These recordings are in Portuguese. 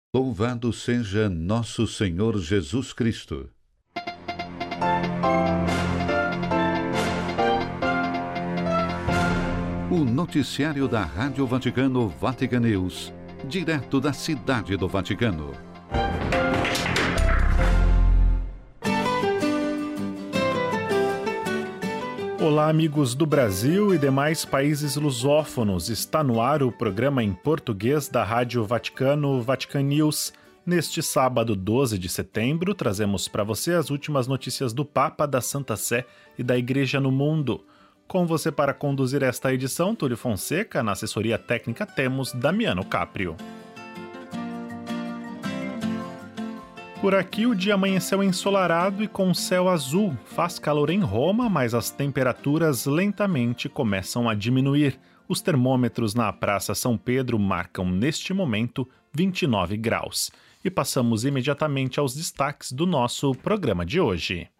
Louvado seja nosso Senhor Jesus Cristo. O noticiário da Rádio Vaticano Vatican News, direto da Cidade do Vaticano. Olá, amigos do Brasil e demais países lusófonos. Está no ar o programa em português da Rádio Vaticano Vatican News. Neste sábado, 12 de setembro, trazemos para você as últimas notícias do Papa, da Santa Sé e da Igreja no mundo. Com você para conduzir esta edição, Túlio Fonseca. Na assessoria técnica temos Damiano Caprio. Por aqui o dia amanheceu ensolarado e com céu azul. Faz calor em Roma, mas as temperaturas lentamente começam a diminuir. Os termômetros na Praça São Pedro marcam neste momento 29 graus. E passamos imediatamente aos destaques do nosso programa de hoje.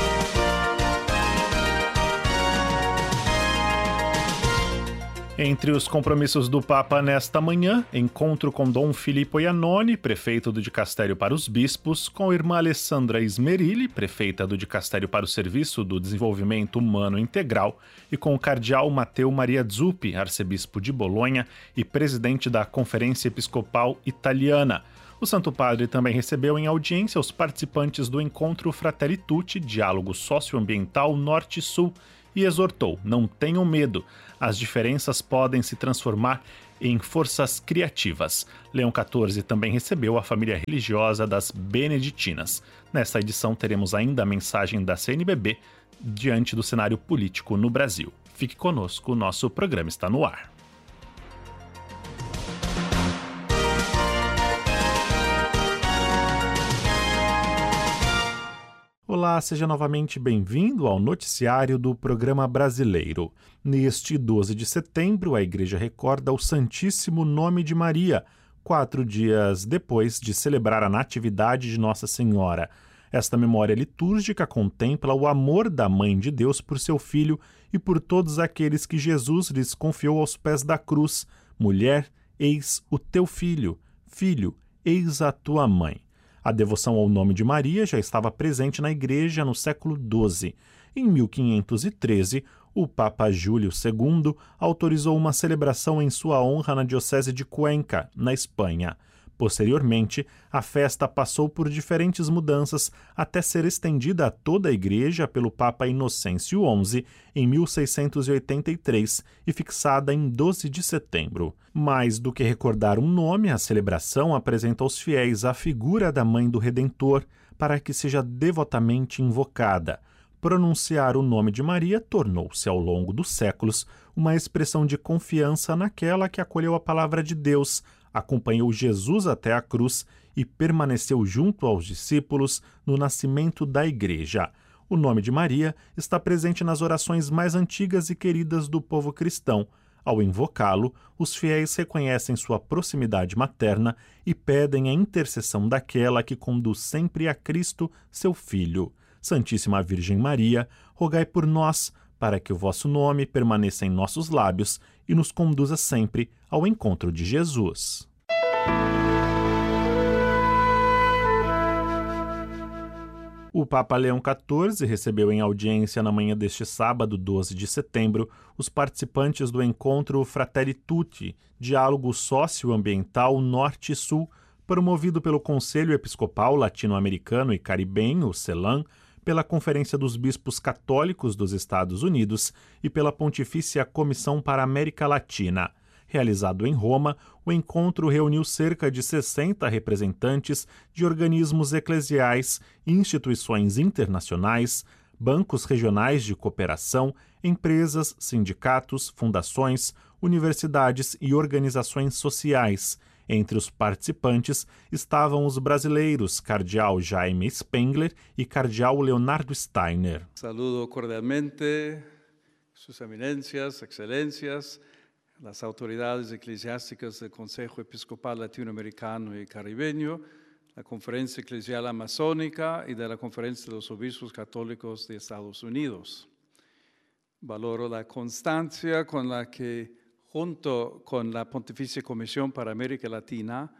Entre os compromissos do Papa nesta manhã, encontro com Dom Filippo Iannone, prefeito do Dicastério para os Bispos, com a irmã Alessandra Ismerilli, prefeita do Dicastério para o Serviço do Desenvolvimento Humano Integral, e com o cardeal Matteo Maria Zuppi, arcebispo de Bolonha e presidente da Conferência Episcopal Italiana. O Santo Padre também recebeu em audiência os participantes do encontro Fratelli Tutti, Diálogo Socioambiental Norte-Sul, e exortou: não tenham medo, as diferenças podem se transformar em forças criativas. Leão XIV também recebeu a família religiosa das Beneditinas. Nesta edição teremos ainda a mensagem da CNBB diante do cenário político no Brasil. Fique conosco, o nosso programa está no ar. Olá, seja novamente bem-vindo ao noticiário do Programa Brasileiro. Neste 12 de setembro, a Igreja recorda o Santíssimo Nome de Maria, 4 dias depois de celebrar a Natividade de Nossa Senhora. Esta memória litúrgica contempla o amor da Mãe de Deus por seu Filho e por todos aqueles que Jesus lhes confiou aos pés da cruz. Mulher, eis o teu filho. Filho, eis a tua mãe. A devoção ao nome de Maria já estava presente na Igreja no século XII. Em 1513, o Papa Júlio II autorizou uma celebração em sua honra na Diocese de Cuenca, na Espanha. Posteriormente, a festa passou por diferentes mudanças até ser estendida a toda a Igreja pelo Papa Inocêncio XI em 1683 e fixada em 12 de setembro. Mais do que recordar um nome, a celebração apresenta aos fiéis a figura da Mãe do Redentor para que seja devotamente invocada. Pronunciar o nome de Maria tornou-se, ao longo dos séculos, uma expressão de confiança naquela que acolheu a palavra de Deus, acompanhou Jesus até a cruz e permaneceu junto aos discípulos no nascimento da Igreja. O nome de Maria está presente nas orações mais antigas e queridas do povo cristão. Ao invocá-lo, os fiéis reconhecem sua proximidade materna e pedem a intercessão daquela que conduz sempre a Cristo, seu Filho. Santíssima Virgem Maria, rogai por nós, para que o vosso nome permaneça em nossos lábios e nos conduza sempre ao encontro de Jesus. O Papa Leão XIV recebeu em audiência na manhã deste sábado, 12 de setembro, os participantes do encontro Fratelli Tutti, Diálogo Socioambiental Norte-Sul, promovido pelo Conselho Episcopal Latino-Americano e Caribenho, CELAM, pela Conferência dos Bispos Católicos dos Estados Unidos e pela Pontifícia Comissão para a América Latina. Realizado em Roma, o encontro reuniu cerca de 60 representantes de organismos eclesiais, instituições internacionais, bancos regionais de cooperação, empresas, sindicatos, fundações, universidades e organizações sociais. Entre os participantes estavam os brasileiros Cardeal Jaime Spengler e Cardeal Leonardo Steiner. Saludo cordialmente Sus Eminencias, Excelências, las autoridades eclesiásticas del Consejo Episcopal Latinoamericano y Caribeño, la Conferencia Eclesial Amazónica y de la Conferencia de los Obispos Católicos de Estados Unidos. Valoro la constancia con la que, junto con la Pontificia Comisión para América Latina,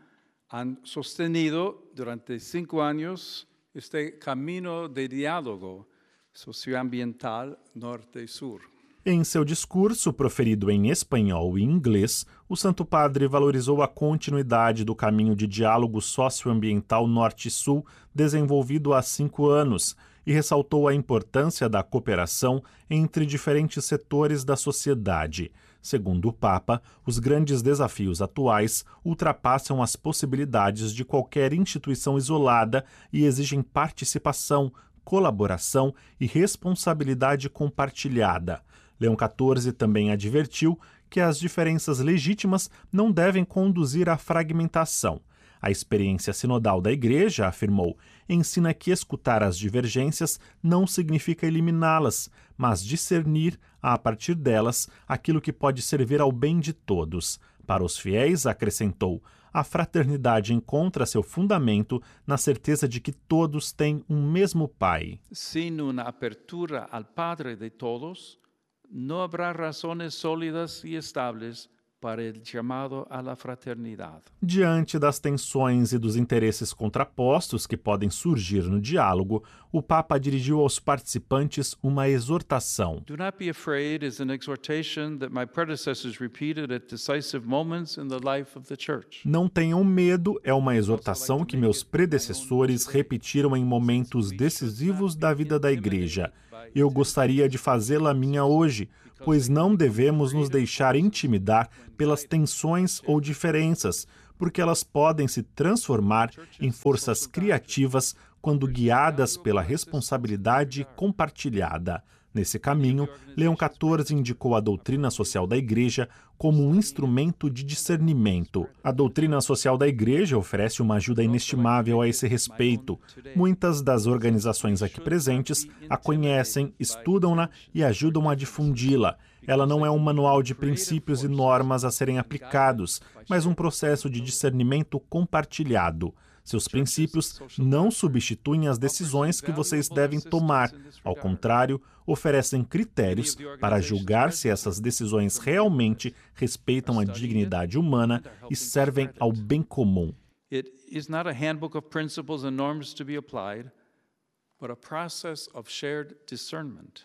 han sostenido durante 5 años este camino de diálogo socioambiental norte e sur. Em seu discurso, proferido em espanhol e inglês, o Santo Padre valorizou a continuidade do caminho de diálogo socioambiental norte e sul desenvolvido há 5 anos e ressaltou a importância da cooperação entre diferentes setores da sociedade. Segundo o Papa, os grandes desafios atuais ultrapassam as possibilidades de qualquer instituição isolada e exigem participação, colaboração e responsabilidade compartilhada. Leão XIV também advertiu que as diferenças legítimas não devem conduzir à fragmentação. A experiência sinodal da Igreja, afirmou, ensina que escutar as divergências não significa eliminá-las, mas discernir, a partir delas, aquilo que pode servir ao bem de todos. Para os fiéis, acrescentou, a fraternidade encontra seu fundamento na certeza de que todos têm um mesmo Pai. Sin una apertura al Padre de todos, no habrá razones sólidas y estables para el llamado a la fraternidad. Diante das tensões e dos interesses contrapostos que podem surgir no diálogo, o Papa dirigiu aos participantes uma exortação. Do not be afraid is an exhortation that my predecessors repeated at decisive moments in the life of the church. Não tenham medo é uma exortação que meus predecessores repetiram em momentos decisivos da vida da Igreja. Eu gostaria de fazê-la minha hoje, pois não devemos nos deixar intimidar pelas tensões ou diferenças, porque elas podem se transformar em forças criativas quando guiadas pela responsabilidade compartilhada. Nesse caminho, Leão XIV indicou a doutrina social da Igreja como um instrumento de discernimento. A doutrina social da Igreja oferece uma ajuda inestimável a esse respeito. Muitas das organizações aqui presentes a conhecem, estudam-na e ajudam a difundi-la. Ela não é um manual de princípios e normas a serem aplicados, mas um processo de discernimento compartilhado. Seus princípios não substituem as decisões que vocês devem tomar. Ao contrário, oferecem critérios para julgar se essas decisões realmente respeitam a dignidade humana e servem ao bem comum. It is not a handbook of principles and norms to be applied, but a process of shared discernment.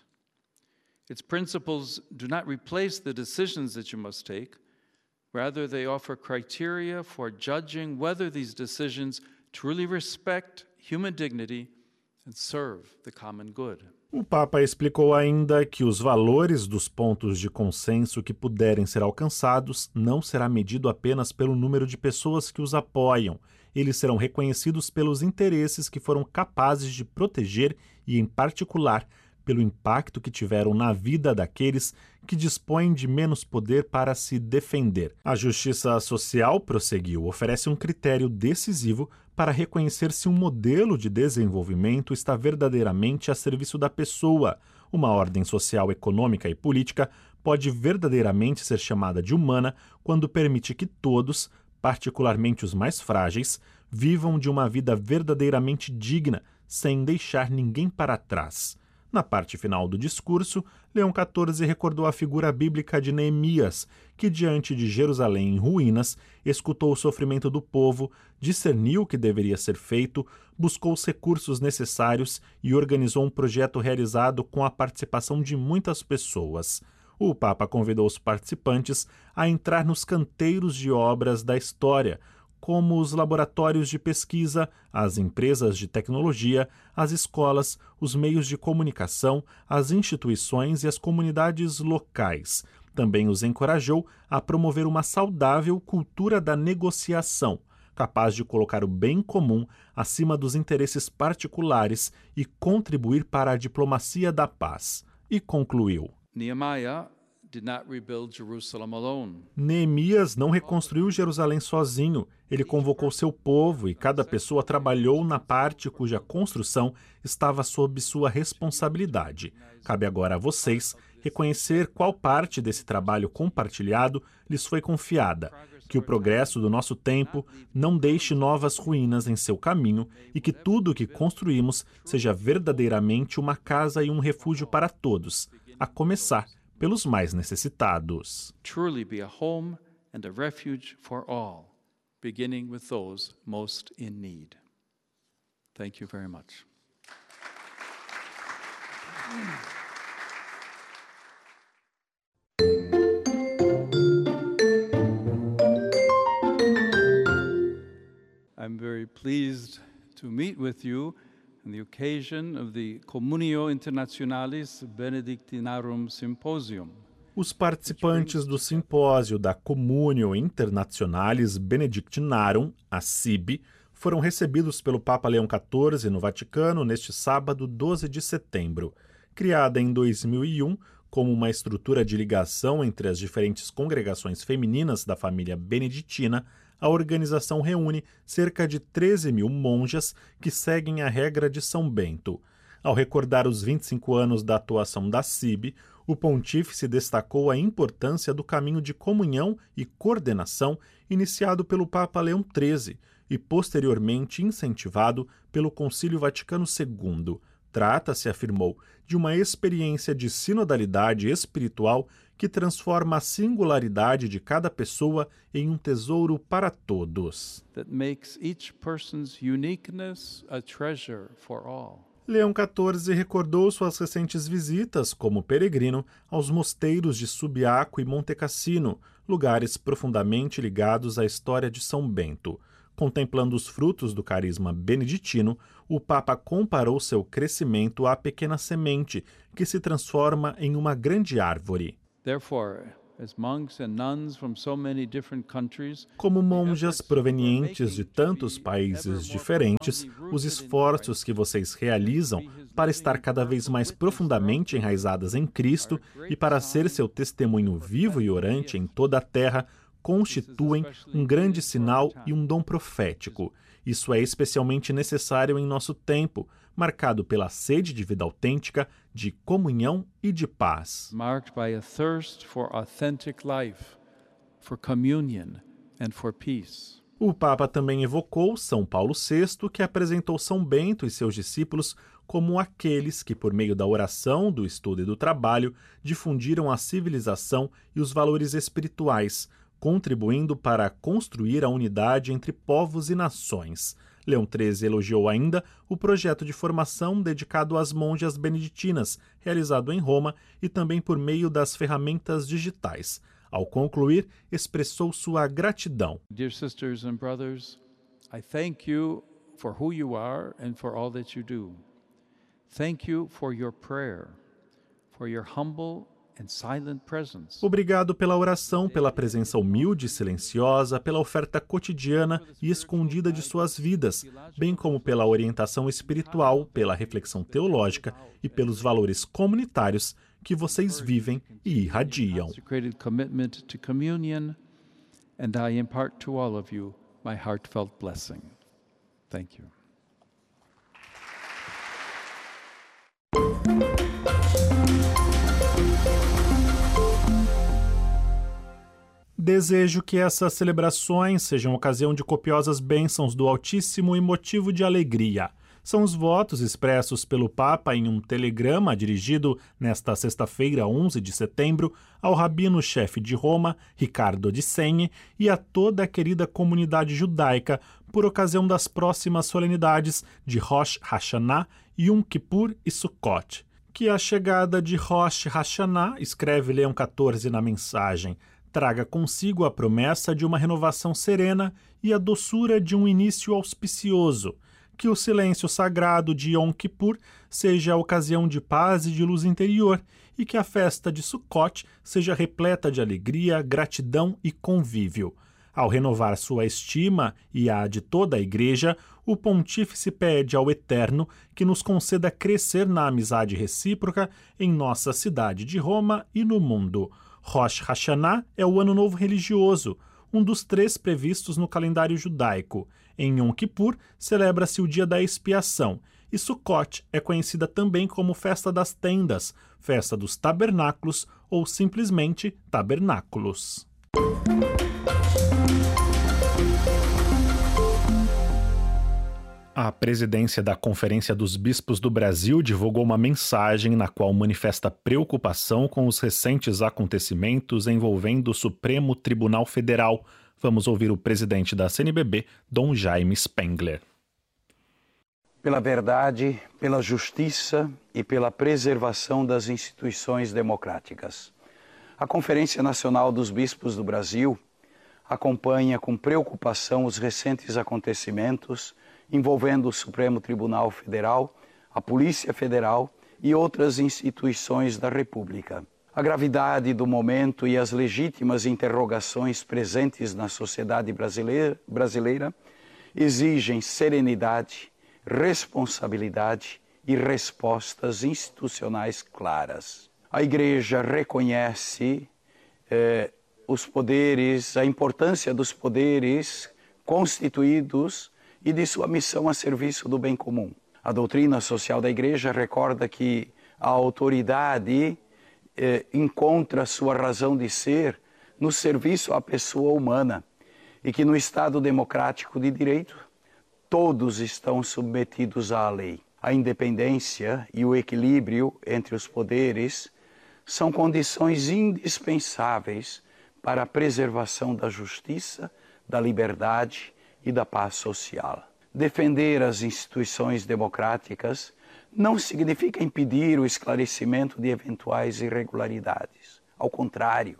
Its principles do not replace the decisions that you must take. Rather, they offer criteria for judging whether these decisions truly respect human dignity and serve the common good. O Papa explicou ainda que os valores dos pontos de consenso que puderem ser alcançados não será medido apenas pelo número de pessoas que os apoiam. Eles serão reconhecidos pelos interesses que foram capazes de proteger e, em particular, pelo impacto que tiveram na vida daqueles que dispõem de menos poder para se defender. A justiça social, prosseguiu, oferece um critério decisivo para reconhecer se um modelo de desenvolvimento está verdadeiramente a serviço da pessoa. Uma ordem social, econômica e política pode verdadeiramente ser chamada de humana quando permite que todos, particularmente os mais frágeis, vivam de uma vida verdadeiramente digna, sem deixar ninguém para trás. Na parte final do discurso, Leão XIV recordou a figura bíblica de Neemias, que, diante de Jerusalém em ruínas, escutou o sofrimento do povo, discerniu o que deveria ser feito, buscou os recursos necessários e organizou um projeto realizado com a participação de muitas pessoas. O Papa convidou os participantes a entrar nos canteiros de obras da história, como os laboratórios de pesquisa, as empresas de tecnologia, as escolas, os meios de comunicação, as instituições e as comunidades locais. Também os encorajou a promover uma saudável cultura da negociação, capaz de colocar o bem comum acima dos interesses particulares e contribuir para a diplomacia da paz. E concluiu: Nehemiah did not rebuild Jerusalem alone. Neemias não reconstruiu Jerusalém sozinho. Ele convocou seu povo e cada pessoa trabalhou na parte cuja construção estava sob sua responsabilidade. Cabe agora a vocês reconhecer qual parte desse trabalho compartilhado lhes foi confiada, que o progresso do nosso tempo não deixe novas ruínas em seu caminho e que tudo o que construímos seja verdadeiramente uma casa e um refúgio para todos, a começar pelos mais necessitados. Truly be a home and a refuge for all, beginning with those most in need. Thank you very much. I'm very pleased to meet with you on the occasion of the Communio Internationalis Benedictinarum Symposium. Os participantes do simpósio da Communio Internationalis Benedictinarum, a CIB, foram recebidos pelo Papa Leão XIV no Vaticano neste sábado, 12 de setembro. Criada em 2001 como uma estrutura de ligação entre as diferentes congregações femininas da família beneditina, a organização reúne cerca de 13 mil monjas que seguem a regra de São Bento. Ao recordar os 25 anos da atuação da CIB, o pontífice destacou a importância do caminho de comunhão e coordenação iniciado pelo Papa Leão XIII e posteriormente incentivado pelo Concílio Vaticano II. Trata-se, afirmou, de uma experiência de sinodalidade espiritual que transforma a singularidade de cada pessoa em um tesouro para todos. That makes each person's uniqueness a treasure for all. Leão XIV recordou suas recentes visitas como peregrino aos mosteiros de Subiaco e Monte Cassino, lugares profundamente ligados à história de São Bento. Contemplando os frutos do carisma beneditino, o Papa comparou seu crescimento à pequena semente que se transforma em uma grande árvore. Como monjas provenientes de tantos países diferentes, os esforços que vocês realizam para estar cada vez mais profundamente enraizadas em Cristo e para ser seu testemunho vivo e orante em toda a terra constituem um grande sinal e um dom profético. Isso é especialmente necessário em nosso tempo, marcado pela sede de vida autêntica, de comunhão e de paz. Marked by a thirst for authentic life, for communion and for peace. O Papa também evocou São Paulo VI, que apresentou São Bento e seus discípulos como aqueles que, por meio da oração, do estudo e do trabalho, difundiram a civilização e os valores espirituais, contribuindo para construir a unidade entre povos e nações. Leão XIII elogiou ainda o projeto de formação dedicado às monjas beneditinas, realizado em Roma e também por meio das ferramentas digitais. Ao concluir, expressou sua gratidão. Dear sisters and brothers, I thank you for who you are and for all that you do. Thank you for your prayer, for your humble and silent presence. Obrigado pela oração, pela presença humilde e silenciosa, pela oferta cotidiana e escondida de suas vidas, bem como pela orientação espiritual, pela reflexão teológica e pelos valores comunitários que vocês vivem e irradiam. Consecrated commitment to communion, and I impart to all of you my heartfelt blessing. Thank you. Desejo que essas celebrações sejam ocasião de copiosas bênçãos do Altíssimo e motivo de alegria. São os votos expressos pelo Papa em um telegrama dirigido nesta sexta-feira, 11 de setembro, ao rabino-chefe de Roma, Ricardo di Segni, e a toda a querida comunidade judaica por ocasião das próximas solenidades de Rosh Hashanah, Yom Kippur e Sukkot. Que a chegada de Rosh Hashanah, escreve Leão XIV na mensagem, traga consigo a promessa de uma renovação serena e a doçura de um início auspicioso. Que o silêncio sagrado de Yom Kippur seja a ocasião de paz e de luz interior, e que a festa de Sukkot seja repleta de alegria, gratidão e convívio. Ao renovar sua estima e a de toda a Igreja, o pontífice pede ao Eterno que nos conceda crescer na amizade recíproca em nossa cidade de Roma e no mundo. Rosh Hashanah é o Ano Novo Religioso, um dos 3 previstos no calendário judaico. Em Yom Kippur, celebra-se o Dia da Expiação, e Sukkot é conhecida também como Festa das Tendas, Festa dos Tabernáculos ou simplesmente Tabernáculos. A presidência da Conferência dos Bispos do Brasil divulgou uma mensagem na qual manifesta preocupação com os recentes acontecimentos envolvendo o Supremo Tribunal Federal, Vamos ouvir o presidente da CNBB, Dom Jaime Spengler. Pela verdade, pela justiça e pela preservação das instituições democráticas. A Conferência Nacional dos Bispos do Brasil acompanha com preocupação os recentes acontecimentos envolvendo o Supremo Tribunal Federal, a Polícia Federal e outras instituições da República. A gravidade do momento e as legítimas interrogações presentes na sociedade brasileira exigem serenidade, responsabilidade e respostas institucionais claras. A Igreja reconhece os poderes, a importância dos poderes constituídos e de sua missão a serviço do bem comum. A doutrina social da Igreja recorda que a autoridade encontra sua razão de ser no serviço à pessoa humana e que no Estado democrático de direito todos estão submetidos à lei. A independência e o equilíbrio entre os poderes são condições indispensáveis para a preservação da justiça, da liberdade e da paz social. Defender as instituições democráticas não significa impedir o esclarecimento de eventuais irregularidades. Ao contrário,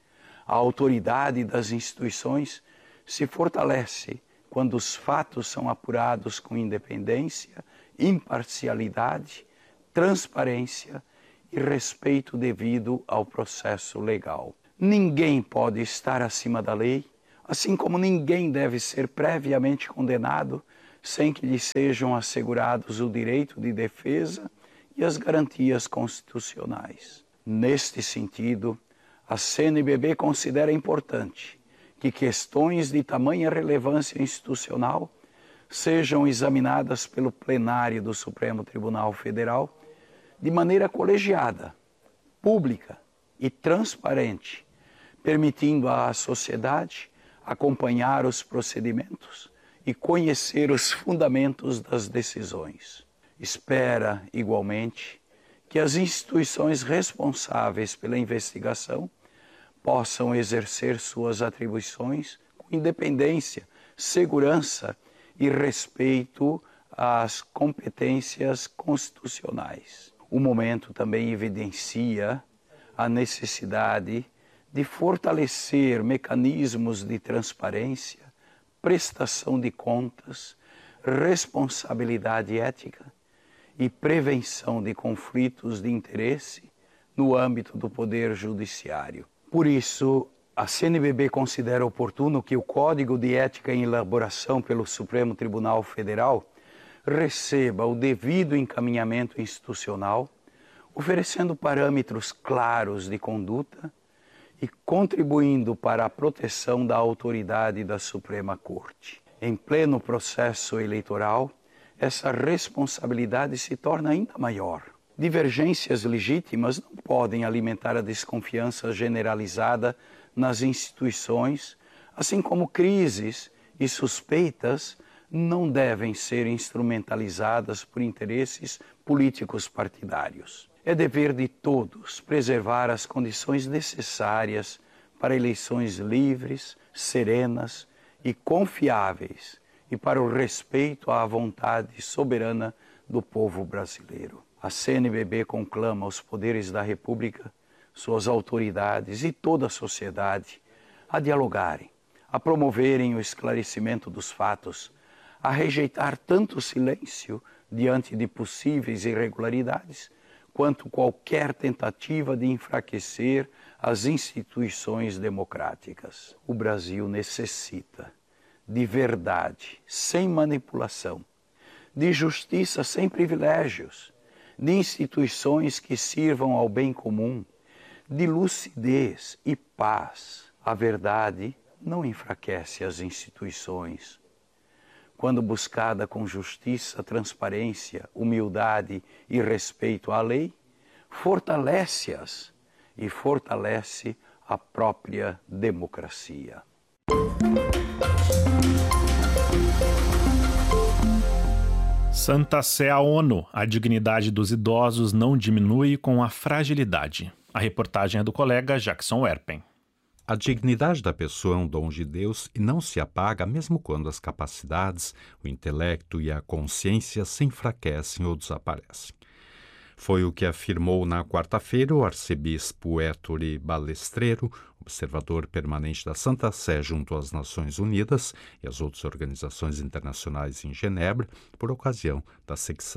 a autoridade das instituições se fortalece quando os fatos são apurados com independência, imparcialidade, transparência e respeito devido ao processo legal. Ninguém pode estar acima da lei, assim como ninguém deve ser previamente condenado sem que lhe sejam assegurados o direito de defesa e as garantias constitucionais. Neste sentido, a CNBB considera importante que questões de tamanha relevância institucional sejam examinadas pelo plenário do Supremo Tribunal Federal de maneira colegiada, pública e transparente, permitindo à sociedade acompanhar os procedimentos e conhecer os fundamentos das decisões. Espera, igualmente, que as instituições responsáveis pela investigação possam exercer suas atribuições com independência, segurança e respeito às competências constitucionais. O momento também evidencia a necessidade de fortalecer mecanismos de transparência, prestação de contas, responsabilidade ética e prevenção de conflitos de interesse no âmbito do Poder Judiciário. Por isso, a CNBB considera oportuno que o Código de Ética em elaboração pelo Supremo Tribunal Federal receba o devido encaminhamento institucional, oferecendo parâmetros claros de conduta e contribuindo para a proteção da autoridade da Suprema Corte. Em pleno processo eleitoral, essa responsabilidade se torna ainda maior. Divergências legítimas não podem alimentar a desconfiança generalizada nas instituições, assim como crises e suspeitas não devem ser instrumentalizadas por interesses políticos partidários. É dever de todos preservar as condições necessárias para eleições livres, serenas e confiáveis e para o respeito à vontade soberana do povo brasileiro. A CNBB conclama os poderes da República, suas autoridades e toda a sociedade a dialogarem, a promoverem o esclarecimento dos fatos, a rejeitar tanto o silêncio diante de possíveis irregularidades, quanto qualquer tentativa de enfraquecer as instituições democráticas. O Brasil necessita de verdade, sem manipulação, de justiça sem privilégios, de instituições que sirvam ao bem comum, de lucidez e paz. A verdade não enfraquece as instituições. Quando buscada com justiça, transparência, humildade e respeito à lei, fortalece-as e fortalece a própria democracia. Santa Sé à ONU. A dignidade dos idosos não diminui com a fragilidade. A reportagem é do colega Jackson Erpen. A dignidade da pessoa é um dom de Deus e não se apaga mesmo quando as capacidades, o intelecto e a consciência se enfraquecem ou desaparecem. Foi o que afirmou na quarta-feira o arcebispo Ettore Balestrero, observador permanente da Santa Sé junto às Nações Unidas e às outras organizações internacionais em Genebra, por ocasião da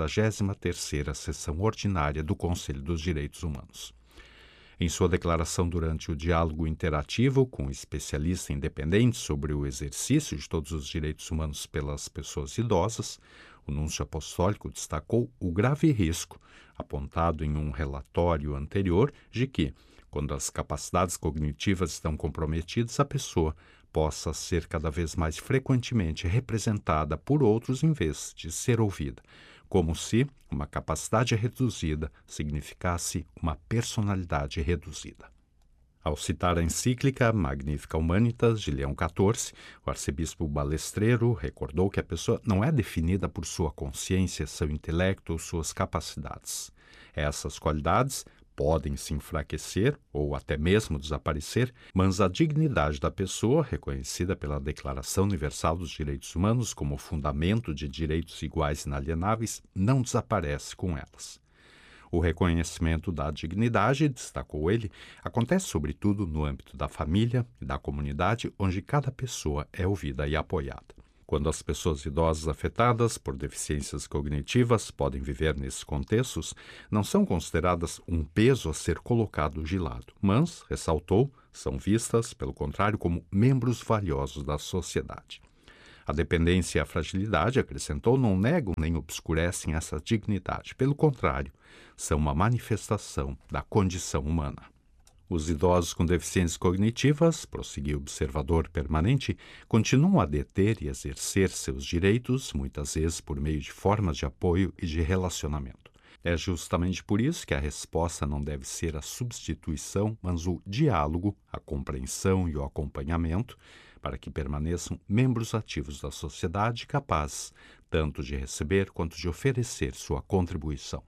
63ª sessão ordinária do Conselho dos Direitos Humanos. Em sua declaração durante o diálogo interativo com especialistas independentes sobre o exercício de todos os direitos humanos pelas pessoas idosas, o núncio apostólico destacou o grave risco, apontado em um relatório anterior, de que, quando as capacidades cognitivas estão comprometidas, a pessoa possa ser cada vez mais frequentemente representada por outros em vez de ser ouvida, como se uma capacidade reduzida significasse uma personalidade reduzida. Ao citar a encíclica Magnificat Humanitas, de Leão XIV, o arcebispo Balestrero recordou que a pessoa não é definida por sua consciência, seu intelecto ou suas capacidades. Essas qualidades podem se enfraquecer ou até mesmo desaparecer, mas a dignidade da pessoa, reconhecida pela Declaração Universal dos Direitos Humanos como fundamento de direitos iguais e inalienáveis, não desaparece com elas. O reconhecimento da dignidade, destacou ele, acontece sobretudo no âmbito da família e da comunidade, onde cada pessoa é ouvida e apoiada. Quando as pessoas idosas afetadas por deficiências cognitivas podem viver nesses contextos, não são consideradas um peso a ser colocado de lado, mas, ressaltou, são vistas, pelo contrário, como membros valiosos da sociedade. A dependência e a fragilidade, acrescentou, não negam nem obscurecem essa dignidade. Pelo contrário, são uma manifestação da condição humana. Os idosos com deficiências cognitivas, prosseguiu o observador permanente, continuam a deter e exercer seus direitos, muitas vezes por meio de formas de apoio e de relacionamento. É justamente por isso que a resposta não deve ser a substituição, mas o diálogo, a compreensão e o acompanhamento, para que permaneçam membros ativos da sociedade capazes tanto de receber quanto de oferecer sua contribuição.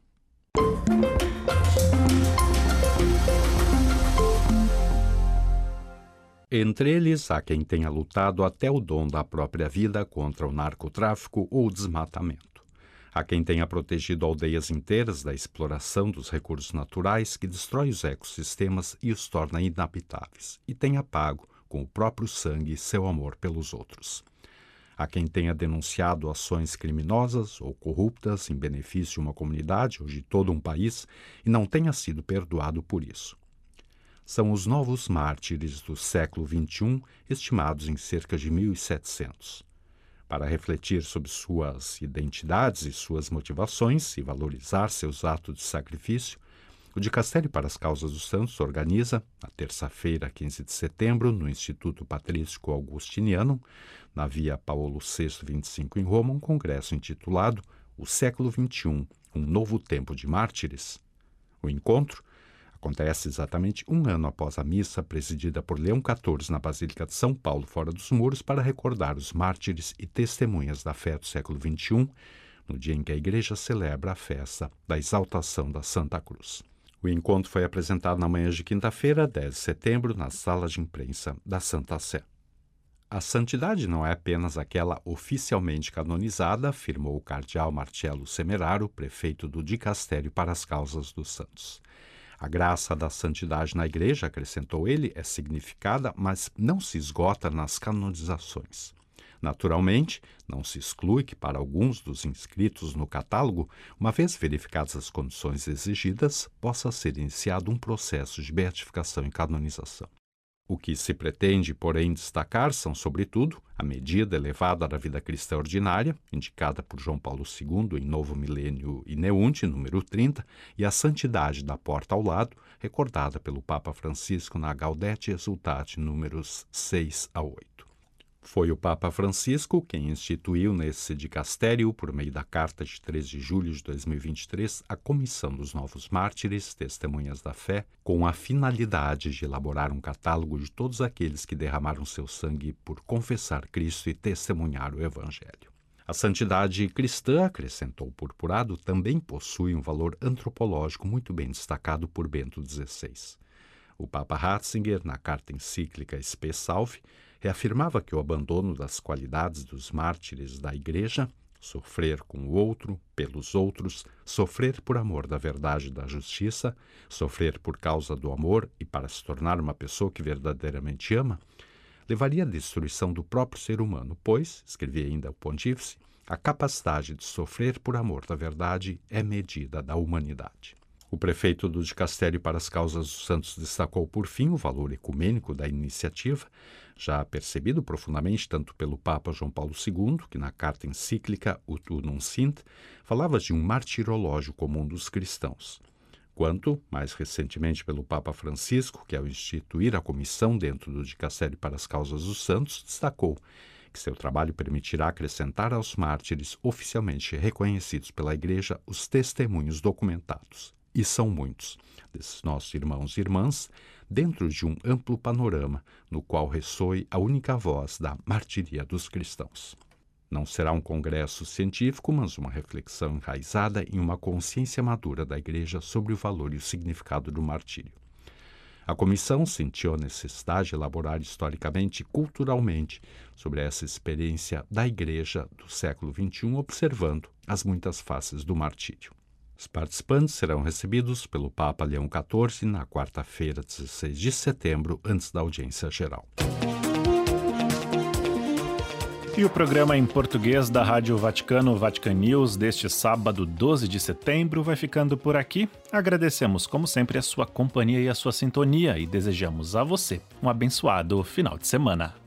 Entre eles, há quem tenha lutado até o dom da própria vida contra o narcotráfico ou o desmatamento. Há quem tenha protegido aldeias inteiras da exploração dos recursos naturais que destrói os ecossistemas e os torna inabitáveis, e tenha pago com o próprio sangue seu amor pelos outros. Há quem tenha denunciado ações criminosas ou corruptas em benefício de uma comunidade ou de todo um país e não tenha sido perdoado por isso. São os novos mártires do século XXI, estimados em cerca de 1.700. Para refletir sobre suas identidades e suas motivações e valorizar seus atos de sacrifício, o Dicastério para as Causas dos Santos organiza, na terça-feira, 15 de setembro, no Instituto Patrístico Augustiniano, na Via Paulo VI 25 em Roma, um congresso intitulado O Século XXI, um novo tempo de mártires. O encontro acontece exatamente um ano após a missa presidida por Leão XIV na Basílica de São Paulo, fora dos muros, para recordar os mártires e testemunhas da fé do século XXI, no dia em que a Igreja celebra a festa da exaltação da Santa Cruz. O encontro foi apresentado na manhã de quinta-feira, 10 de setembro, na sala de imprensa da Santa Sé. A santidade não é apenas aquela oficialmente canonizada, afirmou o cardeal Marcello Semeraro, prefeito do Dicastério para as Causas dos Santos. A graça da santidade na Igreja, acrescentou ele, é significada, mas não se esgota nas canonizações. Naturalmente, não se exclui que para alguns dos inscritos no catálogo, uma vez verificadas as condições exigidas, possa ser iniciado um processo de beatificação e canonização. O que se pretende, porém, destacar são, sobretudo, a medida elevada da vida cristã ordinária, indicada por João Paulo II em Novo Milênio Ineunte, número 30, e a santidade da porta ao lado, recordada pelo Papa Francisco na Gaudete Exsultate, números 6 a 8. Foi o Papa Francisco quem instituiu nesse dicastério, por meio da Carta de 3 de julho de 2023, a Comissão dos Novos Mártires, Testemunhas da Fé, com a finalidade de elaborar um catálogo de todos aqueles que derramaram seu sangue por confessar Cristo e testemunhar o Evangelho. A santidade cristã, acrescentou o Purpurado, também possui um valor antropológico muito bem destacado por Bento XVI. O Papa Ratzinger, na carta encíclica Spe Salve, reafirmava que o abandono das qualidades dos mártires da Igreja, sofrer com o outro, pelos outros, sofrer por amor da verdade e da justiça, sofrer por causa do amor e para se tornar uma pessoa que verdadeiramente ama, levaria à destruição do próprio ser humano, pois, escrevia ainda o pontífice, a capacidade de sofrer por amor da verdade é medida da humanidade. O prefeito do Dicastério para as Causas dos Santos destacou, por fim, o valor ecumênico da iniciativa, já percebido profundamente tanto pelo Papa João Paulo II, que na carta encíclica Ut Unum Sint falava de um martirológio comum dos cristãos, quanto, mais recentemente, pelo Papa Francisco, que ao instituir a comissão dentro do Dicastério para as Causas dos Santos, destacou que seu trabalho permitirá acrescentar aos mártires oficialmente reconhecidos pela Igreja os testemunhos documentados. E são muitos, desses nossos irmãos e irmãs, dentro de um amplo panorama no qual ressoe a única voz da martiria dos cristãos. Não será um congresso científico, mas uma reflexão enraizada em uma consciência madura da Igreja sobre o valor e o significado do martírio. A comissão sentiu a necessidade de elaborar historicamente e culturalmente sobre essa experiência da Igreja do século XXI, observando as muitas faces do martírio. Os participantes serão recebidos pelo Papa Leão XIV na quarta-feira, 16 de setembro, antes da audiência geral. E o programa em português da Rádio Vaticano, Vatican News, deste sábado, 12 de setembro, vai ficando por aqui. Agradecemos, como sempre, a sua companhia e a sua sintonia e desejamos a você um abençoado final de semana.